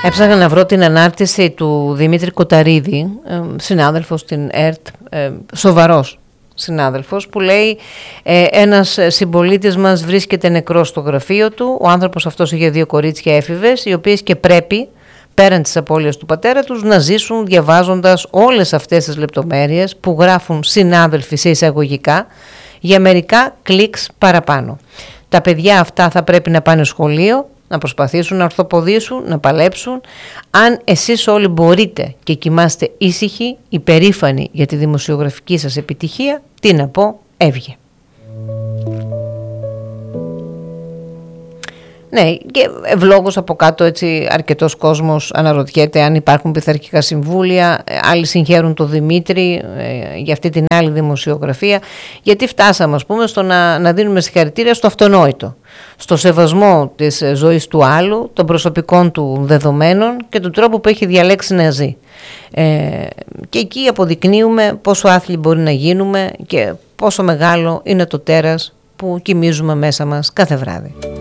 Έψαχνα να βρω την ανάρτηση του Δημήτρη Κοταρίδη, συνάδελφος στην ΕΡΤ, σοβαρός συνάδελφος, που λέει ένας συμπολίτης μας βρίσκεται νεκρός στο γραφείο του. Ο άνθρωπος αυτός είχε 2 κορίτσια έφηβες, οι οποίες και πρέπει, πέραν της απώλειας του πατέρα τους, να ζήσουν διαβάζοντας όλες αυτές τις λεπτομέρειες που γράφουν συνάδελφοι σε εισαγωγικά για μερικά κλικς παραπάνω. Τα παιδιά αυτά θα πρέπει να πάνε σχολείο, να προσπαθήσουν να ορθοποδήσουν, να παλέψουν. Αν εσείς όλοι μπορείτε και κοιμάστε ήσυχοι, υπερήφανοι για τη δημοσιογραφική σας επιτυχία, τι να πω, έβγε. Ναι, και ευλόγως από κάτω έτσι αρκετός κόσμος αναρωτιέται αν υπάρχουν πειθαρχικά συμβούλια. Άλλοι συγχαίρουν τον Δημήτρη για αυτή την άλλη δημοσιογραφία, γιατί φτάσαμε, ας πούμε, στο να δίνουμε συγχαρητήρια στο αυτονόητο, στο σεβασμό της ζωής του άλλου, των προσωπικών του δεδομένων και του τρόπου που έχει διαλέξει να ζει. Και εκεί αποδεικνύουμε πόσο άθλοι μπορεί να γίνουμε και πόσο μεγάλο είναι το τέρας που κοιμίζουμε μέσα μας κάθε βράδυ.